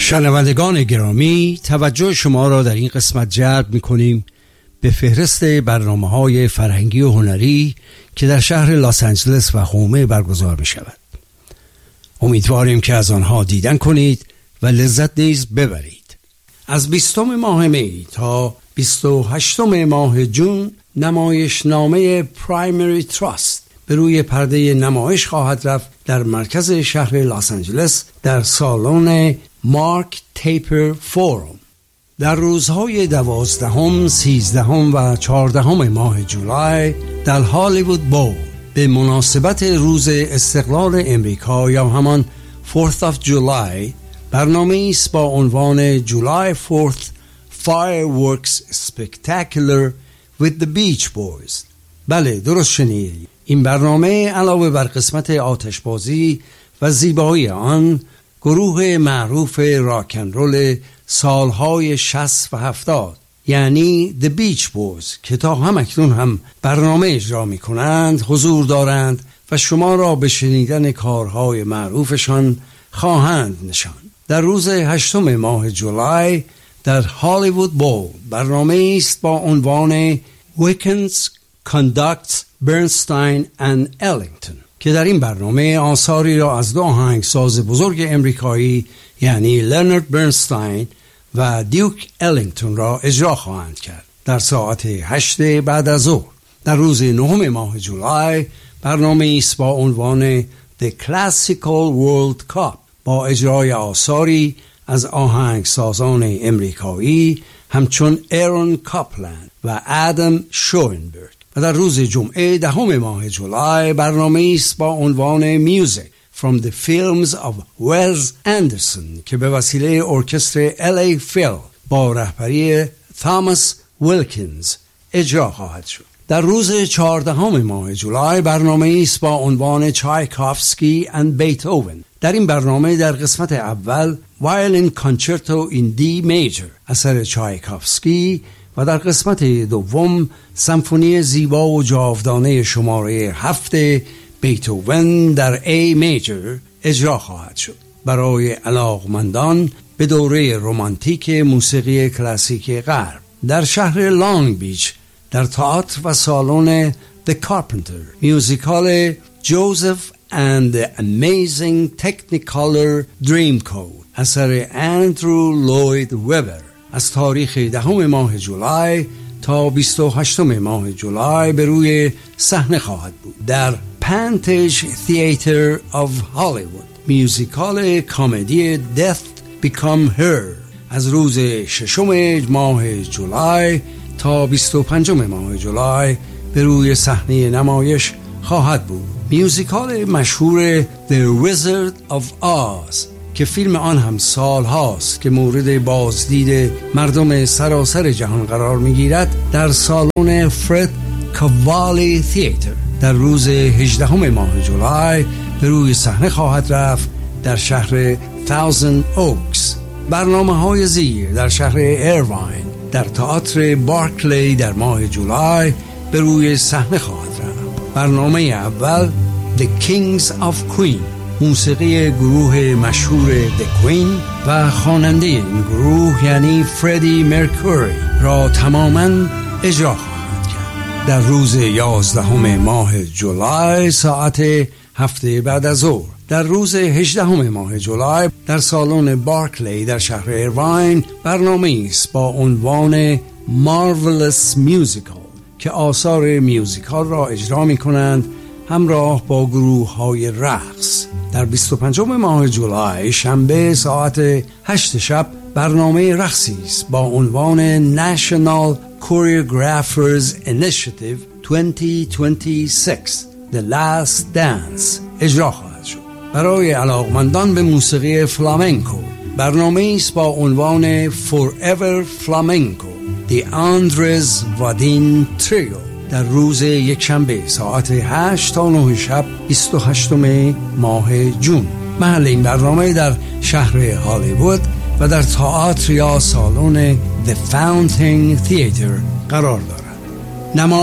شنوندگان گرامی، توجه شما را در این قسمت جلب می‌کنیم به فهرست برنامه‌های فرهنگی و هنری که در شهر لس آنجلس و هومه برگزار می‌شود. امیدواریم که از آنها دیدن کنید و لذت نیز ببرید. از 20 ماه می تا 28 ماه جون نمایشنامه پرایمری تراست به روی پرده نمایش خواهد رفت در مرکز شهر لس آنجلس در سالن مارک تیپر فورم. در روزهای 12، 13 و 14 ماه جولای در هالیوود بول به مناسبت روز استقلال امریکا یا همان 4th of July برنامه است با عنوان July 4th Fireworks Spectacular with the Beach Boys. بله، درست شنیدید. این برنامه علاوه بر قسمت آتشبازی و زیبایی آن، گروه معروف راکنرول سالهای 60 و 70 یعنی The Beach Boys که تا همکنون هم برنامه اجرا می کنند حضور دارند و شما را به شنیدن کارهای معروفشان خواهند نشاند. در روز 8 ماه جولای در هالیوود بول برنامه است با عنوان Weekends Conducts Bernstein and Ellington که در این برنامه آثاری را از دو آهنگساز بزرگ امریکایی یعنی لرنارد برنستاین و دیوک الینگتون را اجرا خواهند کرد در ساعت 8 بعد از ظهر. در روز 9 ماه جولای برنامه است با عنوان The Classical World Cup با اجرای آثاری از آهنگسازان امریکایی همچون ایرون کاپلند و آدم شوئنبرگ. و در روز جمعه 10 ماه جولای برنامه است با عنوان Music from the Films of Wes Anderson که به وسیله ارکستر LA Phil با رهبری تاماس ویلکینز اجرا خواهد شد. در روز 14 ماه جولای برنامه است با عنوان چایکوفسکی and Beethoven. در این برنامه در قسمت اول Violin Concerto in D Major اثر چایکوفسکی و در قسمت دوم سمفونی زیبا و جاودانه شماره 7 بیتوون در A Major اجرا خواهد شد. برای علاقمندان به دوره رمانتیک موسیقی کلاسیک غرب در شهر لانگ بیچ در تئاتر و سالن The Carpenter میوزیکال Joseph and the Amazing Technicolor Dreamcoat اثر اندرو لوید وبر از تاریخ 10 ماه جولای تا 28 ماه جولای به روی صحنه خواهد بود در پنتیج تئاتر آف هالیوود. میوزیکال کمدی Death Become Her از روز 6 ماه جولای تا 25 ماه جولای به روی صحنه نمایش خواهد بود. میوزیکال مشهور The Wizard of Oz که فیلم آن هم سال هاست که مورد بازدید مردم سراسر جهان قرار میگیرد در سالن فرد کاوالی تئاتر در روز 18 ماه جولای به روی صحنه خواهد رفت در شهر تاوزند اوکس. برنامه‌های زیر در شهر ایرواین در تئاتر بارکلی در ماه جولای به روی صحنه خواهد رفت. برنامه اول The Kings of Queen موسیقی گروه مشهور The Queen و خواننده این گروه یعنی فردی مرکوری را تماماً اجرا خواهد کرد در روز 11 ماه جولای ساعت 7 بعد از ظهر. در روز 18 ماه جولای در سالن بارکلی در شهر ایرواین برنامه است با عنوان Marvelous Musical که آثار میوزیکال را اجرا می کنند همراه با گروه های رقص. در 25 ماه جولای شنبه ساعت 8 شب برنامه رقصی است با عنوان National Choreographers Initiative 2026 The Last Dance اجرا خواهد شد. برای علاقمندان به موسیقی فلامنکو برنامه است با عنوان Forever Flamenco The Andres Vadim Trio در روز یکشنبه ساعت 8 تا 9 شب 28 ماه جون. محل این برنامه در شهر هالیوود و در تئاتر یا سالن The Fountain Theater قرار دارد.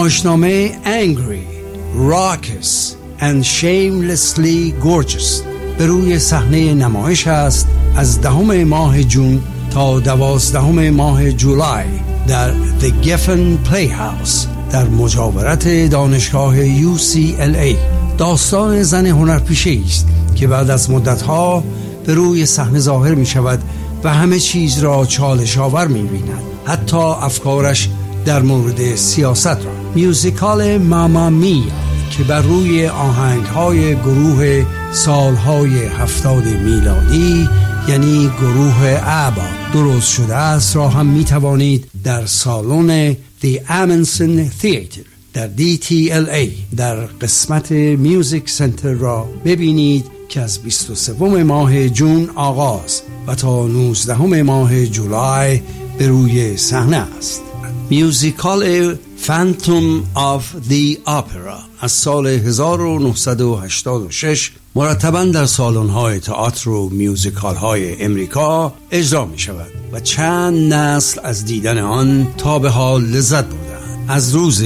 نمایشنامه Angry, Raucous and Shamelessly Gorgeous به روی صحنه نمایش است از 10 ماه جون تا 12 ماه جولای در The Geffen Playhouse در مجاورت دانشگاه UCLA. داستان زن هنرپیشه است که بعد از مدتها به روی صحنه ظاهر می شود و همه چیز را چالش آور می بیند، حتی افکارش در مورد سیاست را. میوزیکال ماما میا که بر روی آهنگ‌های گروه سالهای 70 میلادی یعنی گروه آبا درست شده است را هم می توانید در سالن The Amundsen Theater در DTLA در قسمت میوزیک سنتر را ببینید که از 23 ماه جون آغاز و تا 19 ماه جولای به روی صحنه است. میوزیکال Phantom of the Opera از سال 1986 مرتباً در سالن‌های تئاتر و میوزیکال‌های امریکا اجرا می‌شود و چند نسل از دیدن آن تا به حال لذت بردند. از روز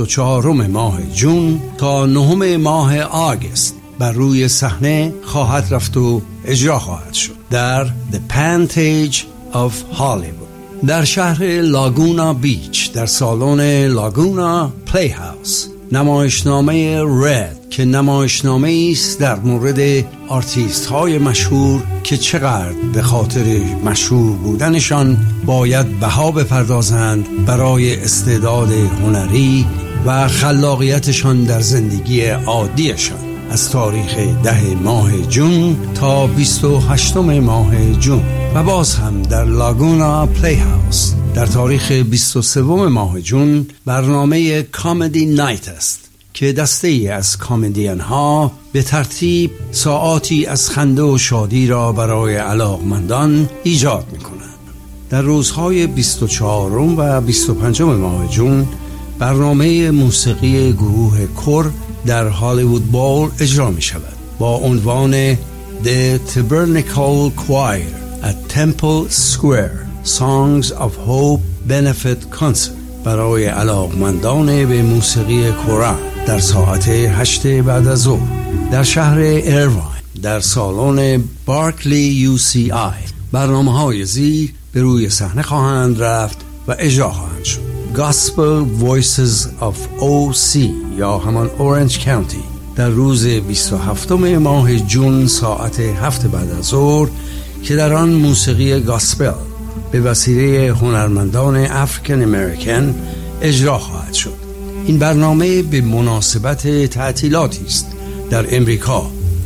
24 ماه جون تا 9 ماه آگوست بر روی صحنه خواهد رفت و اجرا خواهد شد در The Pantage of Hollywood در شهر لاگونا بیچ در سالن لاگونا پلی هاوس. نمایشنامه رد که نمایشنامه است در مورد آرتیست های مشهور که چقدر به خاطر مشهور بودنشان باید بها بپردازند برای استعداد هنری و خلاقیتشان در زندگی عادیشان، از تاریخ 10 ماه جون تا 28 ماه جون و باز هم در لاگونا پلی هاوس در تاریخ 23 ماه جون برنامه کامدی نایت است که دسته ای از کمدین ها به ترتیب ساعاتی از خنده و شادی را برای علاقمندان ایجاد می کنند. در روزهای 24 و 25 ماه جون برنامه موسیقی گروه کور در هالیوود بول اجرا می شود با عنوان The Tabernacle Choir at Temple Square Songs of Hope Benefit Concert برای علاقمندان به موسیقی کورا در ساعت 8 بعد از ظهر در شهر ایرواین در سالن بارکلی UCI. برنامه‌های زیر به روی صحنه خواهند رفت و اجرا خواهند شد. Gospel Voices of OC یا همان اورنج کانتی در روز 27 ماه جون ساعت 7 بعد از ظهر که در آن موسیقی گاسپل به وسیله هنرمندان افریکن امریکن اجرا خواهد شد. این برنامه به مناسبت تعطیلاتی است در امریکا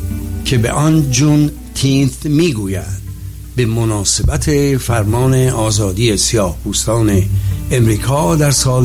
که به آن جون 10 میگویند، به مناسبت فرمان آزادی سیاه‌پوستان امریکا در سال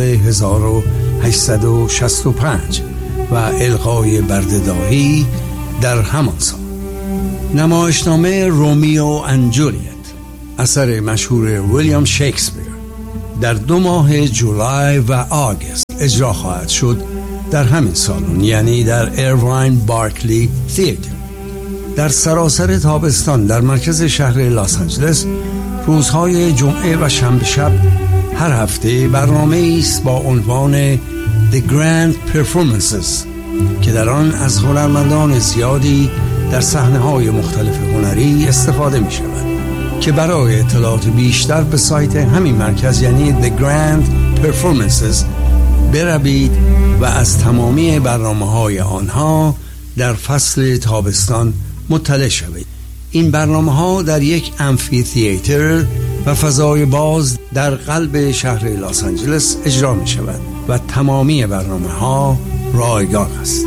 1865 و الغای بردهداری در همان سال. نمایشنامه رومیو اند جولیت اثر مشهور ویلیام شکسپیر در 2 ماه جولای و آگوست اجرا خواهد شد در همین سالن، یعنی در ایرواین بارکلی تئاتر. در سراسر تابستان در مرکز شهر لس آنجلس روزهای جمعه و شنبه شب هر هفته برنامه است با عنوان The Grand Performances که در آن از هنرمندان زیادی در صحنه‌های مختلف هنری استفاده می شود که برای اطلاعات بیشتر به سایت همین مرکز یعنی The Grand Performances بروید و از تمامی برنامه‌های آنها در فصل تابستان مطلع شوید. این برنامه‌ها در یک آمفی تئاتر و فضای باز در قلب شهر لس آنجلس اجرا می شود و تمامی برنامه‌ها رایگان است.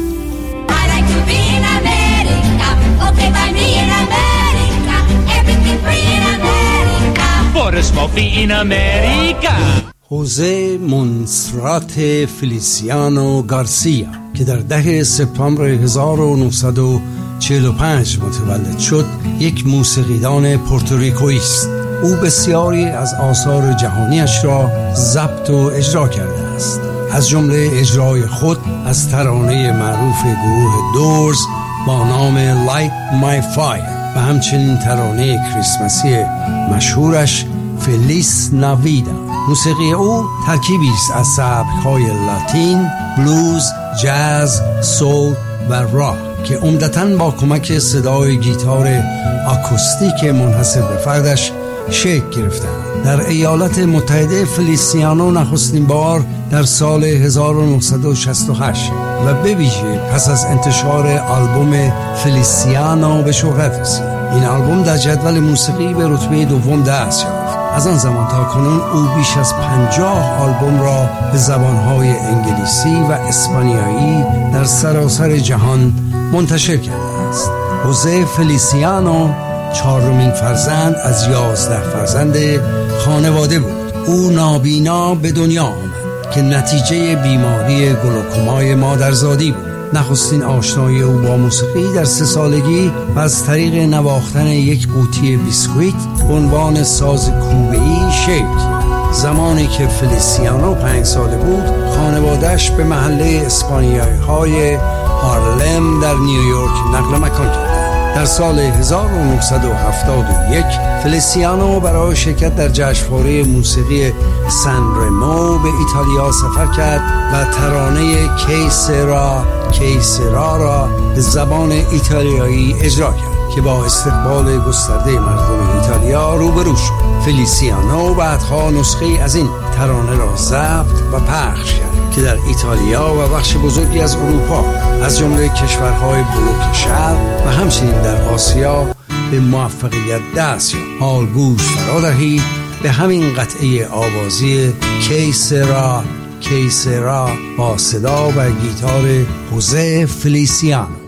خوزه مونسرات فلیسیانو گارسیا که در 10 سپتامبر 1945 متولد شد یک موسیقیدان پورتوریکویی است. او بسیاری از آثار جهانیش را ضبط و اجرا کرده است، از جمله اجرای خود از ترانه معروف گروه دورز با نام Light My Fire و همچنین ترانه کریسمسی مشهورش فلیس ناویدا. موسیقی او ترکیبی است از سبک‌های لاتین، بلوز، جاز، سول و راک که عمدتاً با کمک صدای گیتار آکوستیک منحصر به فردش شکل گرفتند. در ایالات متحده فلیسیانو نخستین بار در سال 1968 و به ویژه پس از انتشار آلبوم فلیسیانو به شهرت رسید. این آلبوم در جدول موسیقی به رتبه دوم دست یافت. از آن زمان تا کنون او بیش از 50 آلبوم را به زبانهای انگلیسی و اسپانیایی در سراسر جهان منتشر کرده است. خوزه فلیسیانو چهارمین فرزند از 11 فرزند خانواده بود. او نابینا به دنیا آمد که نتیجه بیماری گلوکومای مادرزادی بود. نخستین آشنایی او با موسیقی در 3 سالگی و از طریق نواختن یک قوطی بیسکویت به عنوان ساز کوبه‌ای شکل. زمانی که فلیسیانو 5 ساله بود، خانواده‌اش به محله اسپانیایی‌های هارلم در نیویورک نقل مکان کرد. در سال 1971 فلیسیانو برای شرکت در جشنواره موسیقی سن رمو به ایتالیا سفر کرد و ترانه کیسرا را به زبان ایتالیایی اجرا کرد که با استقبال گسترده مردم ایتالیا روبرو شد. فلیسیانو بعدها نسخه از این ترانه را ضبط و پخش کرد که در ایتالیا و بخش بزرگی از اروپا از جمله کشورهای بلوک شرق و همچنین در آسیا به موفقیت دست یافت. حال گوش فرا دهید به همین قطعه آوازی کیسرا با صدا و گیتار خوزه فلیسیانو.